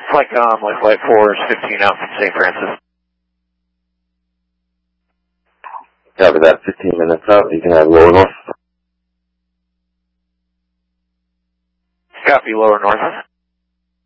Flight 4 is 15 out from St. Francis. Copy that, 15 minutes out. You can have lower north. Copy, lower north.